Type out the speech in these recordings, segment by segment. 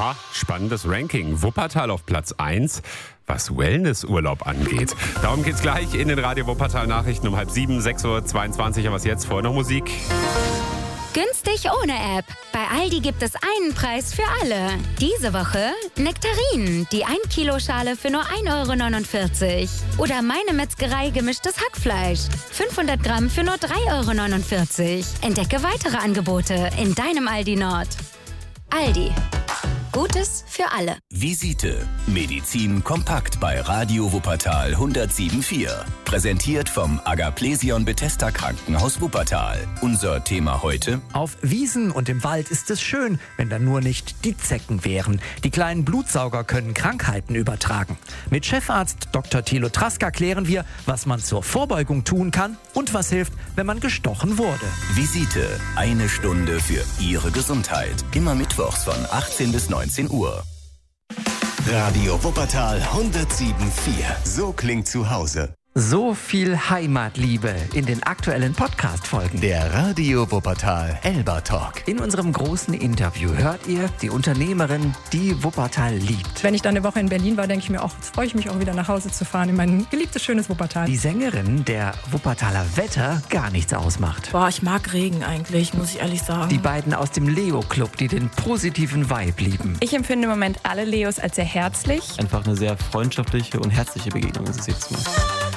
Ja, spannendes Ranking. Wuppertal auf Platz 1, was Wellnessurlaub angeht. Darum geht's gleich in den Radio Wuppertal Nachrichten um 6:30, 6:22 Uhr. Was jetzt? Vorher noch Musik. Günstig ohne App. Bei Aldi gibt es einen Preis für alle. Diese Woche Nektarinen, die 1 Kilo Schale für nur 1,49 €. Oder Meine Metzgerei gemischtes Hackfleisch, 500 Gramm für nur 3,49 €. Entdecke weitere Angebote in deinem Aldi Nord. Aldi. Gutes für alle. Visite. Medizin kompakt bei Radio Wuppertal 107.4. Präsentiert vom Agaplesion Bethesda Krankenhaus Wuppertal. Unser Thema heute: Auf Wiesen und im Wald ist es schön, wenn da nur nicht die Zecken wären. Die kleinen Blutsauger können Krankheiten übertragen. Mit Chefarzt Dr. Thilo Traska klären wir, was man zur Vorbeugung tun kann und was hilft, wenn man gestochen wurde. Visite. Eine Stunde für Ihre Gesundheit. Immer mittwochs von 18 bis 19 Uhr. Radio Wuppertal 107.4. So klingt zu Hause. So viel Heimatliebe in den aktuellen Podcast-Folgen. Der Radio Wuppertal Elba Talk. In unserem großen Interview hört ihr die Unternehmerin, die Wuppertal liebt. Wenn ich dann eine Woche in Berlin war, denke ich mir auch, jetzt freue ich mich auch wieder nach Hause zu fahren in mein geliebtes, schönes Wuppertal. Die Sängerin, der Wuppertaler Wetter gar nichts ausmacht. Boah, ich mag Regen eigentlich, muss ich ehrlich sagen. Die beiden aus dem Leo-Club, die den positiven Vibe lieben. Ich empfinde im Moment alle Leos als sehr herzlich. Einfach eine sehr freundschaftliche und herzliche Begegnung ist es jetzt mal.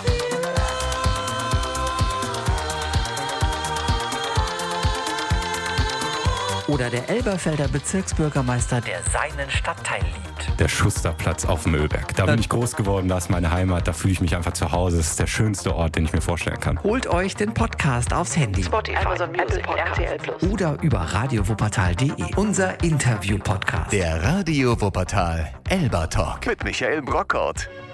Oder der Elberfelder Bezirksbürgermeister, der seinen Stadtteil liebt. Der Schusterplatz auf Möllberg. Da bin ich groß geworden, da ist meine Heimat, da fühle ich mich einfach zu Hause. Das ist der schönste Ort, den ich mir vorstellen kann. Holt euch den Podcast aufs Handy. Spotify, Amazon Music, RTL Plus. Oder über radiowuppertal.de. Unser Interview-Podcast. Der Radio Wuppertal Elba Talk. Mit Michael Brockhaut.